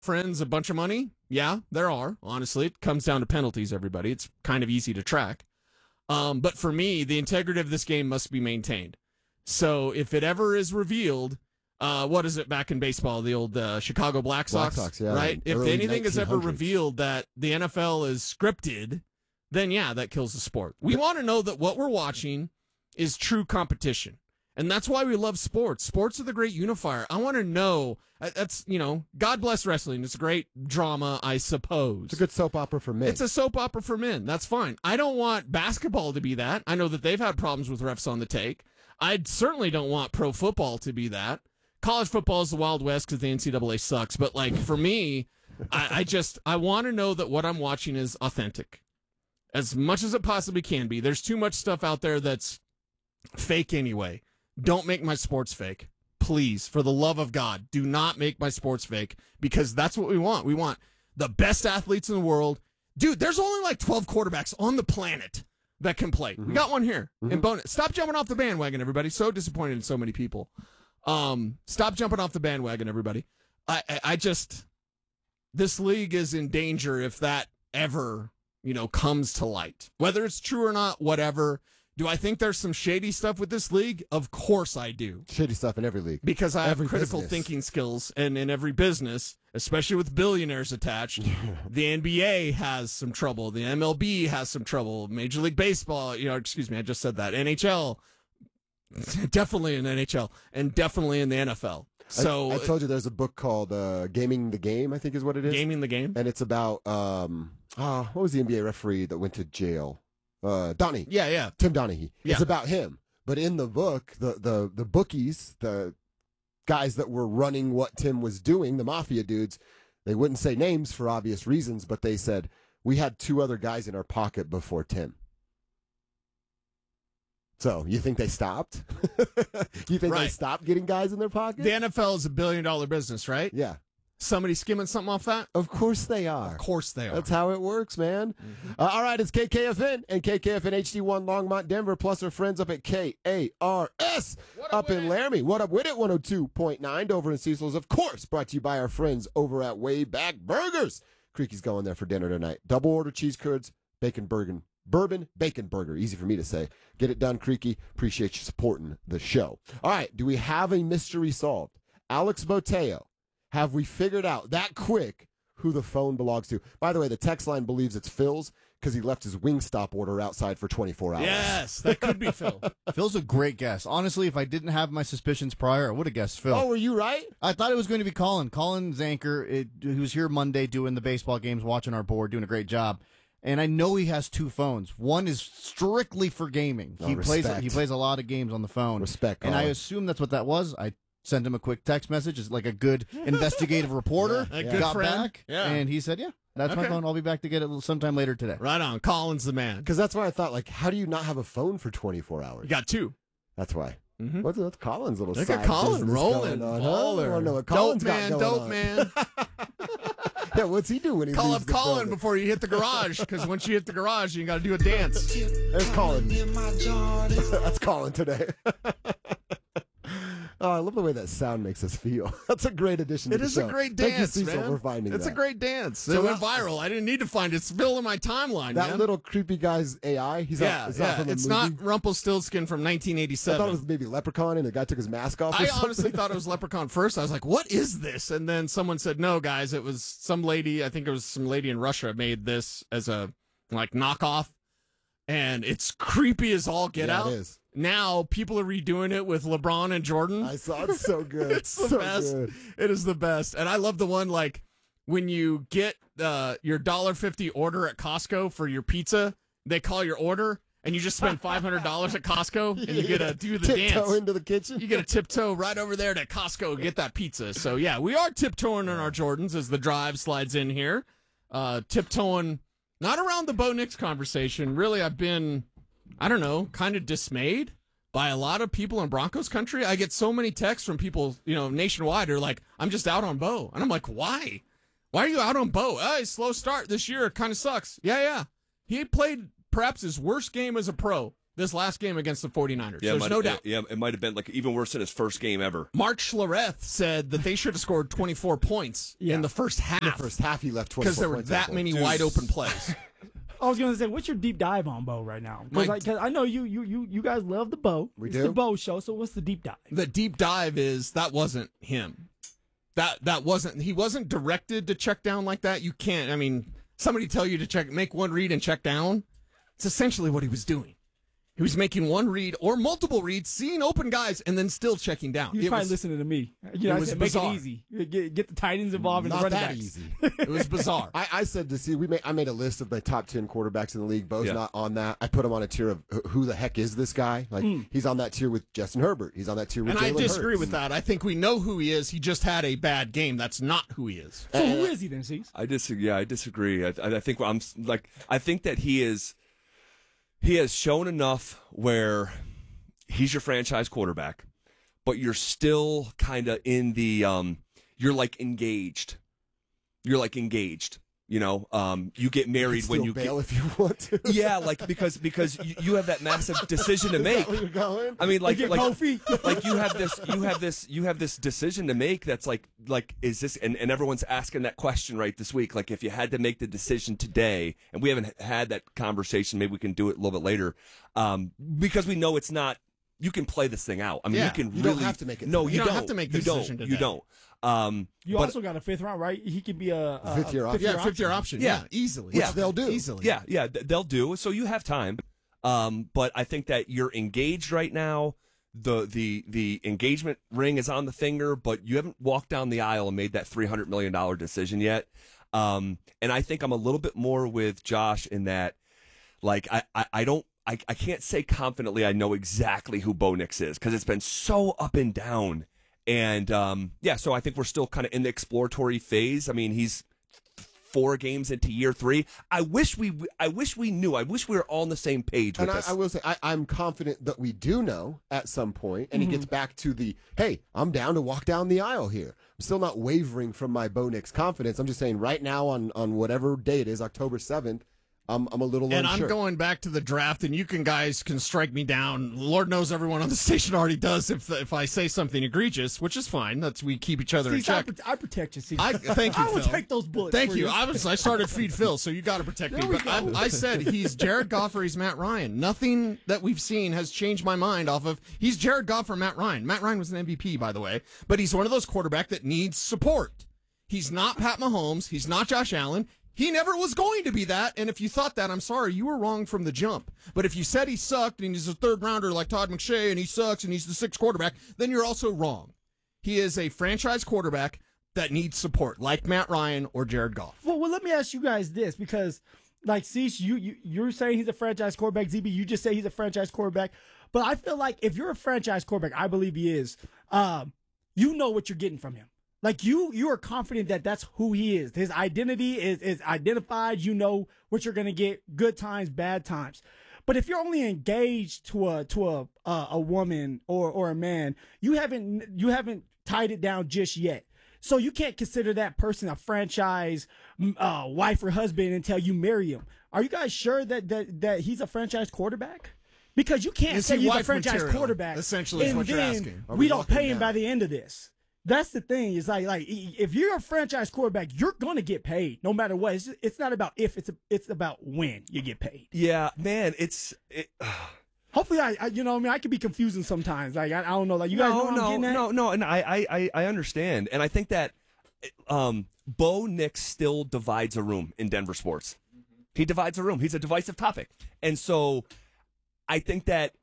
friends a bunch of money? Yeah, there are. Honestly, it comes down to penalties, everybody. It's kind of easy to track. But for me, the integrity of this game must be maintained. So if it ever is revealed, what is it back in baseball? The old Chicago Black Sox, yeah, right? If early anything is ever 1900s. revealed that the NFL is scripted, then yeah, that kills the sport. We want to know that what we're watching is true competition. And that's why we love sports. Sports are the great unifier. I want to know, that's, God bless wrestling. It's a great drama, I suppose. It's a good soap opera for men. It's a soap opera for men. That's fine. I don't want basketball to be that. I know that they've had problems with refs on the take. I certainly don't want pro football to be that. College football is the Wild West because the NCAA sucks. But for me, I want to know that what I'm watching is authentic as much as it possibly can be. There's too much stuff out there that's fake anyway. Don't make my sports fake. Please, for the love of God, do not make my sports fake, because that's what we want. We want the best athletes in the world. Dude, there's only 12 quarterbacks on the planet that can play. We got one here in bonus. Stop jumping off the bandwagon, everybody. So disappointed in so many people. Stop jumping off the bandwagon, everybody. This league is in danger if that ever, comes to light. Whether it's true or not, whatever. Do I think there's some shady stuff with this league? Of course I do. Shady stuff in every league. Because I have Every critical business. thinking skills, and in every business, especially with billionaires attached, the NBA has some trouble. The MLB has some trouble. Major League Baseball, I just said that. NHL, definitely in NHL, and definitely in the NFL. So I told you there's a book called Gaming the Game, I think is what it is. Gaming the Game? And it's about, what was the NBA referee that went to jail? Donnie. Yeah. Tim Donaghy. Yeah. It's about him. But in the book, the bookies, the guys that were running what Tim was doing, the mafia dudes, they wouldn't say names for obvious reasons, but they said, we had two other guys in our pocket before Tim. So, you think they stopped? You think they stopped getting guys in their pocket? The NFL is $1 billion business, right? Yeah. Somebody skimming something off that? Of course they are. Of course they are. That's how it works, man. All right, it's KKFN and KKFN HD1 Longmont, Denver, plus our friends up at KARS up in Laramie. What up with it? 102.9 Dover and Cecil's, of course, brought to you by our friends over at Wayback Burgers. Creaky's going there for dinner tonight. Double order cheese curds, bourbon, bacon burger. Easy for me to say. Get it done, Creaky. Appreciate you supporting the show. All right, do we have a mystery solved? Alex Boteo. Have we figured out that quick who the phone belongs to? By the way, the text line believes it's Phil's because he left his Wingstop order outside for 24 hours. Yes, that could be Phil. Phil's a great guess. Honestly, if I didn't have my suspicions prior, I would have guessed Phil. Oh, were you right? I thought it was going to be Colin. Colin Zanker, he was here Monday doing the baseball games, watching our board, doing a great job. And I know he has two phones. One is strictly for gaming. He plays a lot of games on the phone. Respect, and I Colin. assume that's what that was. I sent him a quick text message as like a good investigative reporter. A good got friend. back, Yeah. and he said, yeah, that's my Okay. phone. I'll be back to get it sometime later today. Right on. Colin's the man. Because that's why I thought, how do you not have a phone for 24 hours? You got two. That's why. What's Colin's little Look side at Colin business rolling. going on, huh? I Baller. wanna know what Dope Colin's got man, going dope on. man. Yeah, what's he doing when he Call leaves up the Colin building? before you hit the garage, because once you hit the garage, you got to do a dance. There's Colin. That's Colin today. Oh, I love the way that sound makes us feel. That's a great addition to It the is show. a great Thank you, dance, Cecil, man. for finding It's that. a great dance. So It went that- viral. I didn't need to find it. It's still in my timeline, That man. little creepy guy's AI. He's yeah, not yeah. from a It's movie. not Rumpelstiltskin from I 1987. thought it was maybe Leprechaun, and the guy took his mask off. Or I something. honestly thought it was Leprechaun first. I was like, what is this? And then someone said, no, guys, it was some lady. I think it was some lady in Russia made this as a knockoff. And it's creepy as all get Yeah, out. it is. Now people are redoing it with LeBron and Jordan. I saw it. So good. It's the so best. Good. It is the best. And I love the one when you get your $1.50 order at Costco for your pizza, they call your order and you just spend $500 at Costco and you get to do the Tiptoe dance. into the kitchen. You get a tiptoe right over there to Costco and get that pizza. So yeah, we are tiptoeing in our Jordans as the drive slides in here. Tiptoeing, not around the Bo Nix conversation. Really, I've been, I don't know, kind of dismayed by a lot of people in Broncos country. I get so many texts from people, nationwide who are like, I'm just out on Bo. And I'm like, why? Why are you out on Bo? Slow start this year. It kind of sucks. Yeah. He played perhaps his worst game as a pro this last game against the 49ers. Yeah, There's no doubt. Yeah, it might have been like even worse than his first game ever. Mark Schlereth said that they should have scored 24 points in the first half. In the first half, he left 24 because there were points that many wide open plays. I was going to say, what's your deep dive on Bo right now? Because I know you guys love the Bo. It's the Bo show, so what's the deep dive? The deep dive is that wasn't him. That wasn't, he wasn't directed to check down like that. You can't, I mean, somebody tell you to make one read and check down. It's essentially what he was doing. He was making one read or multiple reads, seeing open guys, and then still checking down. He was probably listening to me. I was said, bizarre. make it easy. Get the tight ends involved in the running backs. Easy. It was bizarre. I said to see, I made a list of the top 10 quarterbacks in the league. Bo's not on that. I put him on a tier of who the heck is this guy? Like he's on that tier with Justin Herbert. He's on that tier with Jalen And I disagree Hurts. with that. I think we know who he is. He just had a bad game. That's not who he is. So who is he then, Cease? I disagree. Yeah, I disagree. I think I think that he has shown enough where he's your franchise quarterback, but you're still kind of in the you're like engaged. You're like engaged. You know, you get married when you bail if you want to. Yeah, like because you have that massive decision to make. Where you're going? I mean, like you have this decision to make. That's like is this? And everyone's asking that question right this week. Like, if you had to make the decision today, and we haven't had that conversation, maybe we can do it a little bit later, because we know it's not. You can play this thing out. I mean, you don't have to make it. No, you don't have to make the decision today. You don't. You also got a fifth round, right? He could be a fifth year option. Fifth year option. Yeah. Easily. Which they'll do. Easily. Yeah, they'll do. So you have time. But I think that you're engaged right now. The engagement ring is on the finger, but you haven't walked down the aisle and made that $300 million decision yet. And I think I'm a little bit more with Josh in that, like, I can't say confidently I know exactly who Bo Nix is because it's been so up and down. And, so I think we're still kind of in the exploratory phase. I mean, he's 4 games into year 3. I wish we knew. I wish we were all on the same page with this. I will say, I'm confident that we do know at some point, and he gets back to the, hey, I'm down to walk down the aisle here. I'm still not wavering from my Bo Nix confidence. I'm just saying right now on whatever day it is, October 7th, I'm a little and unsure. I'm going back to the draft, and you guys can strike me down. Lord knows everyone on the station already does if I say something egregious, which is fine. We keep each other in check. I protect you, Steve. Thank you, I will Phil. take those bullets. Thank for you. I started Feed Phil, so you got to protect me. But I said he's Jared Goff or he's Matt Ryan. Nothing that we've seen has changed my mind off of he's Jared Goff or Matt Ryan. Matt Ryan was an MVP, by the way, but he's one of those quarterbacks that needs support. He's not Pat Mahomes. He's not Josh Allen. He never was going to be that, and if you thought that, I'm sorry, you were wrong from the jump. But if you said he sucked and he's a third rounder like Todd McShay and he sucks and he's the 6th quarterback, then you're also wrong. He is a franchise quarterback that needs support, like Matt Ryan or Jared Goff. Well, let me ask you guys this, because like Cease, you're saying he's a franchise quarterback. ZB, you just say he's a franchise quarterback. But I feel like if you're a franchise quarterback, I believe he is, you know what you're getting from him. Like you are confident that that's who he is. His identity is identified. You know what you're gonna get: good times, bad times. But if you're only engaged to a woman or a man, you haven't tied it down just yet. So you can't consider that person a franchise wife or husband until you marry him. Are you guys sure that he's a franchise quarterback? Because you can't say he's a franchise material, quarterback. Essentially, is and what you're then asking. We don't pay him by the end of this. That's the thing. It's like if you're a franchise quarterback, you're gonna get paid no matter what. It's not about if, it's about when you get paid. Yeah, man, Hopefully, I could be confusing sometimes. Like I don't know, like you guys know what I'm getting at? No, and I understand, and I think that Bo Nix still divides a room in Denver sports. He divides a room. He's a divisive topic, and so I think that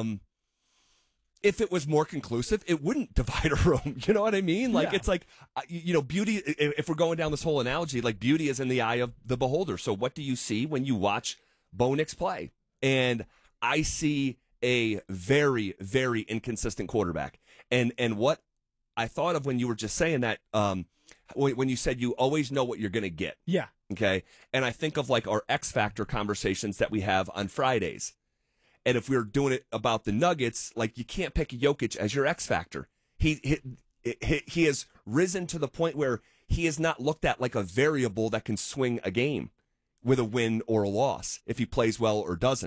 if it was more conclusive, it wouldn't divide a room. You know what I mean? Like, It's like, beauty, if we're going down this whole analogy, like beauty is in the eye of the beholder. So what do you see when you watch Bo Nix play? And I see a very, very inconsistent quarterback. And what I thought of when you were just saying that, when you said you always know what you're going to get. Yeah. Okay. And I think of like our X Factor conversations that we have on Fridays. And if we were doing it about the Nuggets, like you can't pick Jokic as your X factor. He has risen to the point where he is not looked at like a variable that can swing a game with a win or a loss if he plays well or doesn't.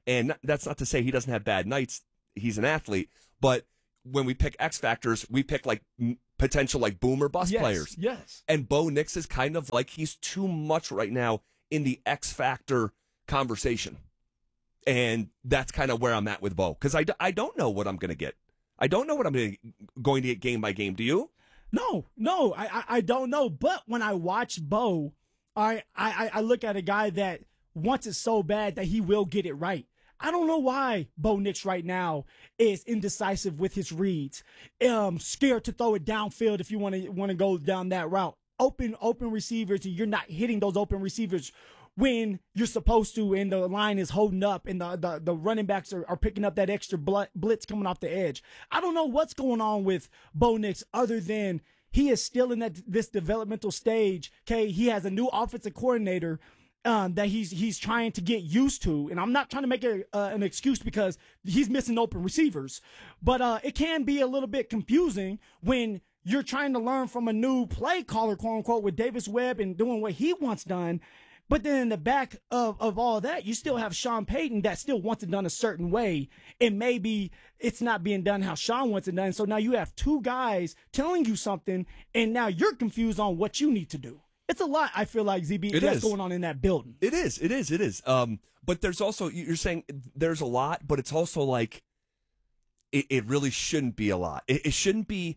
And that's not to say he doesn't have bad nights. He's an athlete. But when we pick X factors, we pick like potential like boom or bust players. Yes. And Bo Nix is kind of like he's too much right now in the X factor conversation. And that's kind of where I'm at with Bo. Because I don't know what I'm going to get. I don't know what I'm going to get game by game. Do you? No, I don't know. But when I watch Bo, I look at a guy that wants it so bad that he will get it right. I don't know why Bo Nix right now is indecisive with his reads, scared to throw it downfield if you want to go down that route. Open receivers, and you're not hitting those open receivers when you're supposed to, and the line is holding up, and the running backs are picking up that extra blitz coming off the edge. I don't know what's going on with Bo Nix other than he is still in this developmental stage. Okay, he has a new offensive coordinator that he's trying to get used to, and I'm not trying to make it an excuse because he's missing open receivers, but it can be a little bit confusing when you're trying to learn from a new play caller, quote unquote, with Davis Webb and doing what he wants done. But then in the back of all that, you still have Sean Payton that still wants it done a certain way. And maybe it's not being done how Sean wants it done. So now you have two guys telling you something, and now you're confused on what you need to do. It's a lot, I feel like, ZB, that's going on in that building. It is. But there's also, you're saying there's a lot, but it's also like it really shouldn't be a lot. It shouldn't be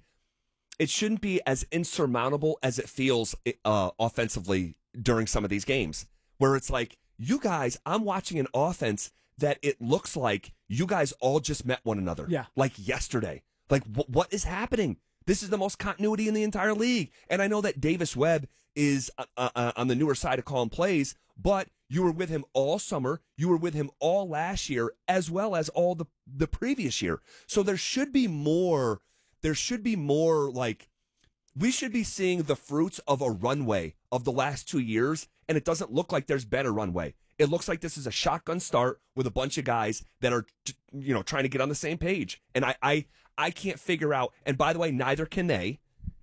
as insurmountable as it feels offensively during some of these games, where it's like, you guys, I'm watching an offense that it looks like you guys all just met one another. Yeah. Like yesterday. Like, what is happening? This is the most continuity in the entire league. And I know that Davis Webb is on the newer side of calling plays, but you were with him all summer. You were with him all last year, as well as all the previous year. So there should be more like, we should be seeing the fruits of a runway of the last 2 years, and it doesn't look like there's been a runway. It looks like this is a shotgun start with a bunch of guys that are, trying to get on the same page. And I can't figure out, and by the way, neither can they,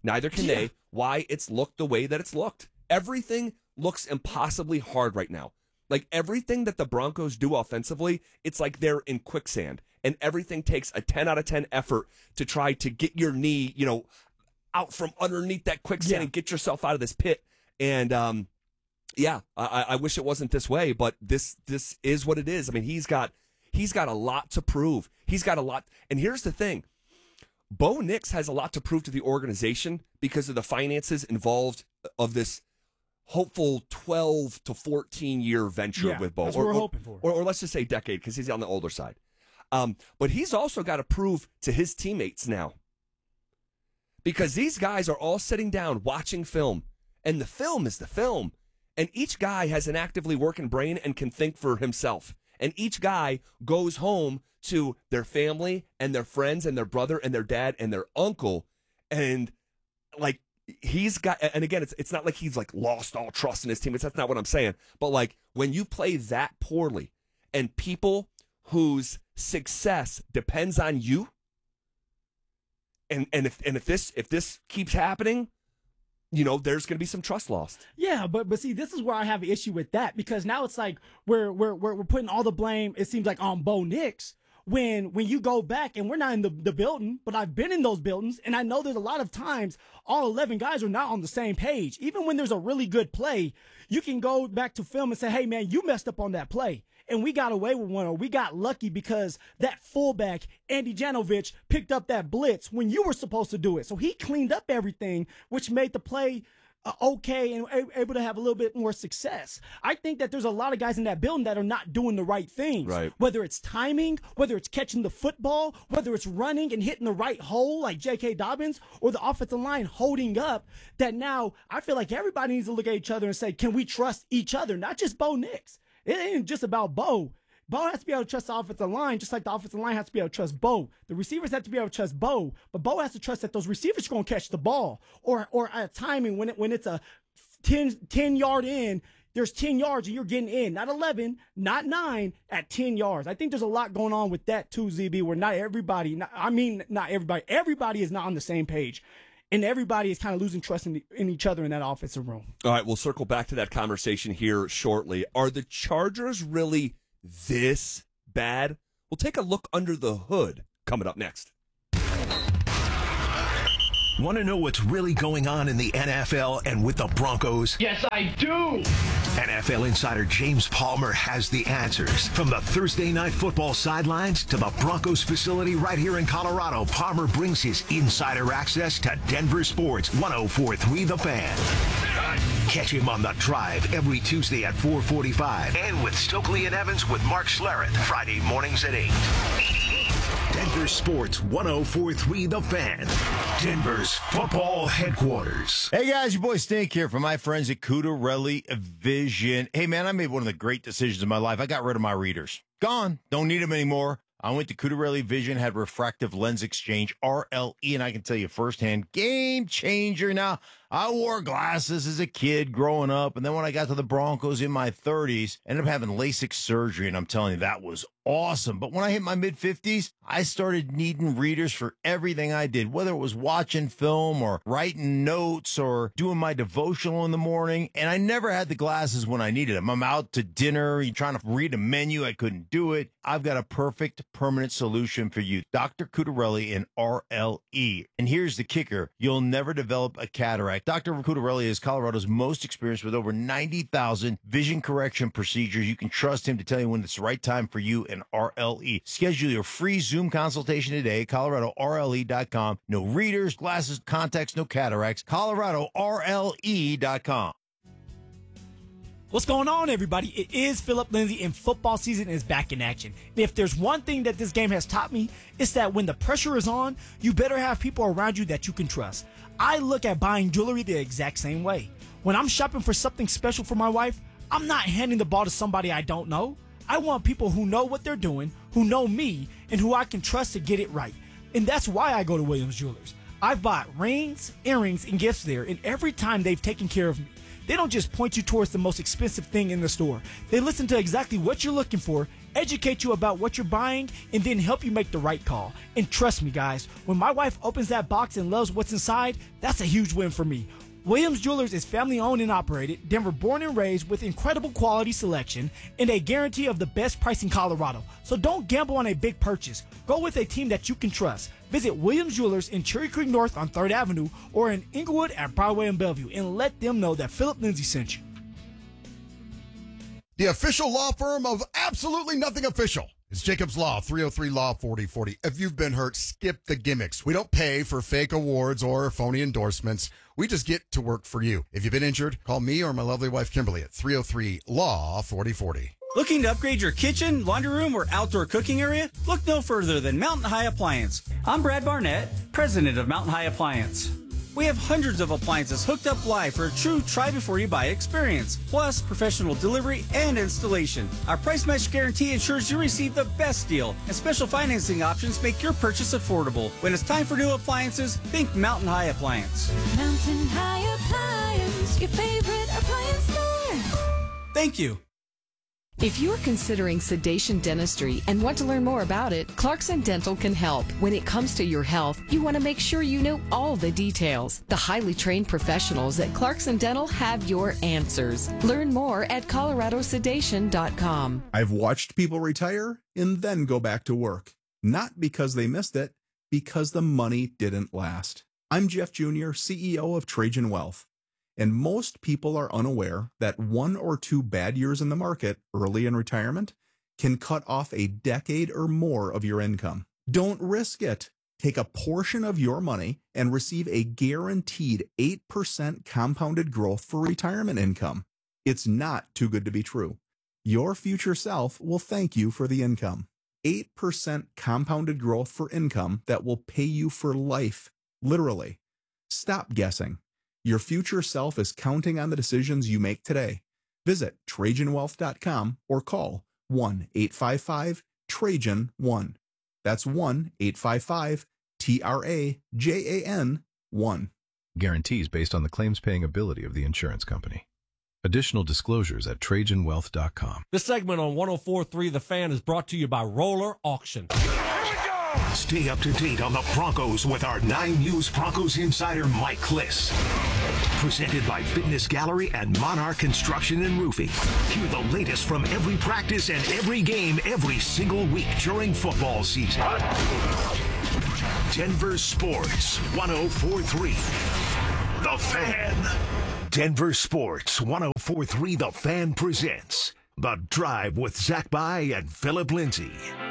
why it's looked the way that it's looked. Everything looks impossibly hard right now. Like, everything that the Broncos do offensively, it's like they're in quicksand, and everything takes a 10 out of 10 effort to try to get your knee, out from underneath that quicksand and get yourself out of this pit. And I wish it wasn't this way, but this is what it is. I mean, he's got a lot to prove. He's got a lot. And here's the thing. Bo Nix has a lot to prove to the organization because of the finances involved of this hopeful 12 to 14 year venture with Bo. That's what we're hoping for. Or let's just say decade, because he's on the older side. But he's also got to prove to his teammates now. Because these guys are all sitting down watching film, and the film is the film. And each guy has an actively working brain and can think for himself. And each guy goes home to their family and their friends and their brother and their dad and their uncle. And like, he's got, and again, it's not like he's like lost all trust in his teammates. That's not what I'm saying. But like, when you play that poorly and people whose success depends on you, and if this keeps happening, there's going to be some trust lost. Yeah, but see, this is where I have an issue with that, because now it's like we're putting all the blame, it seems like, on Bo Nix. When you go back, and we're not in the building, but I've been in those buildings, and I know there's a lot of times all 11 guys are not on the same page. Even when there's a really good play, you can go back to film and say, hey, man, you messed up on that play. And we got away with one, or we got lucky because that fullback, Andy Janovich, picked up that blitz when you were supposed to do it. So he cleaned up everything, which made the play okay and able to have a little bit more success. I think that there's a lot of guys in that building that are not doing the right things. Right. Whether it's timing, whether it's catching the football, whether it's running and hitting the right hole like J.K. Dobbins, or the offensive line holding up, that now I feel like everybody needs to look at each other and say, can we trust each other? Not just Bo Nix. It ain't just about Bo. Bo has to be able to trust the offensive line, just like the offensive line has to be able to trust Bo. The receivers have to be able to trust Bo, but Bo has to trust that those receivers are going to catch the ball. Or at timing, when it's a 10-yard in, there's 10 yards and you're getting in. Not 11, not 9, at 10 yards. I think there's a lot going on with that too, ZB, where not everybody is not on the same page. And everybody is kind of losing trust in each other in that offensive room. All right, we'll circle back to that conversation here shortly. Are the Chargers really this bad? We'll take a look under the hood coming up next. Want to know what's really going on in the NFL and with the Broncos? Yes, I do. NFL insider James Palmer has the answers. From the Thursday Night Football sidelines to the Broncos facility right here in Colorado, Palmer brings his insider access to Denver Sports 104.3 The Fan. Catch him on The Drive every Tuesday at 4:45 and with Stokely and Evans with Mark Schlereth Friday mornings at 8. Denver Sports 104.3 The Fan, Denver's football headquarters. Hey guys, your boy Stink here from my friends at Cudarelli Vision. Hey man, I made one of the great decisions of my life. I got rid of my readers. Gone. Don't need them anymore. I went to Cudarelli Vision, had refractive lens exchange, RLE, and I can tell you firsthand, game changer. Now, I wore glasses as a kid growing up, and then when I got to the Broncos in my 30s, ended up having LASIK surgery, and I'm telling you, that was awesome. But when I hit my mid-50s, I started needing readers for everything I did, whether it was watching film or writing notes or doing my devotional in the morning, and I never had the glasses when I needed them. I'm out to dinner, trying to read a menu, I couldn't do it. I've got a perfect permanent solution for you, Dr. Cudarelli and RLE. And here's the kicker, you'll never develop a cataract. Dr. Cudarelli is Colorado's most experienced with over 90,000 vision correction procedures. You can trust him to tell you when it's the right time for you and RLE. Schedule your free Zoom consultation today, ColoradoRLE.com. No readers, glasses, contacts, no cataracts. ColoradoRLE.com. What's going on, everybody? It is Philip Lindsay, and football season is back in action. And if there's one thing that this game has taught me, it's that when the pressure is on, you better have people around you that you can trust. I look at buying jewelry the exact same way. When I'm shopping for something special for my wife, I'm not handing the ball to somebody I don't know. I want people who know what they're doing, who know me, and who I can trust to get it right. And that's why I go to Williams Jewelers. I've bought rings, earrings, and gifts there, and every time they've taken care of me. They don't just point you towards the most expensive thing in the store. They listen to exactly what you're looking for, educate you about what you're buying, and then help you make the right call. And trust me, guys, when my wife opens that box and loves what's inside, that's a huge win for me. Williams Jewelers is family owned and operated, Denver born and raised with incredible quality selection and a guarantee of the best price in Colorado. So don't gamble on a big purchase. Go with a team that you can trust. Visit Williams Jewelers in Cherry Creek North on 3rd Avenue or in Inglewood at Broadway and Bellevue and let them know that Philip Lindsay sent you. The official law firm of absolutely nothing official. It's Jacobs Law, 303 Law 4040. If you've been hurt, skip the gimmicks. We don't pay for fake awards or phony endorsements. We just get to work for you. If you've been injured, call me or my lovely wife Kimberly at 303 Law 4040. Looking to upgrade your kitchen, laundry room, or outdoor cooking area? Look no further than Mountain High Appliance. I'm Brad Barnett, president of Mountain High Appliance. We have hundreds of appliances hooked up live for a true try-before-you-buy experience, plus professional delivery and installation. Our price match guarantee ensures you receive the best deal, and special financing options make your purchase affordable. When it's time for new appliances, think Mountain High Appliance. Mountain High Appliance, your favorite appliance store. Thank you. If you're considering sedation dentistry and want to learn more about it, Clarkson Dental can help. When it comes to your health, you want to make sure you know all the details. The highly trained professionals at Clarkson Dental have your answers. Learn more at coloradosedation.com. I've watched people retire and then go back to work. Not because they missed it, because the money didn't last. I'm Jeff Jr., CEO of Trajan Wealth. And most people are unaware that 1 or 2 bad years in the market early in retirement can cut off a decade or more of your income. Don't risk it. Take a portion of your money and receive a guaranteed 8% compounded growth for retirement income. It's not too good to be true. Your future self will thank you for the income. 8% compounded growth for income that will pay you for life, literally. Stop guessing. Your future self is counting on the decisions you make today. Visit TrajanWealth.com or call 1-855-TRAJAN-1. That's 1-855-TRAJAN-1. Guarantees based on the claims-paying ability of the insurance company. Additional disclosures at TrajanWealth.com. This segment on 104.3 The Fan is brought to you by Roller Auction. Here we go! Stay up to date on the Broncos with our 9 News Broncos insider Mike Kliss. Presented by Fitness Gallery and Monarch Construction and Roofing. Hear the latest from every practice and every game every single week during football season. Denver Sports 104.3. The Fan. Denver Sports 104.3 The Fan presents The Drive with Zach By and Philip Lindsay.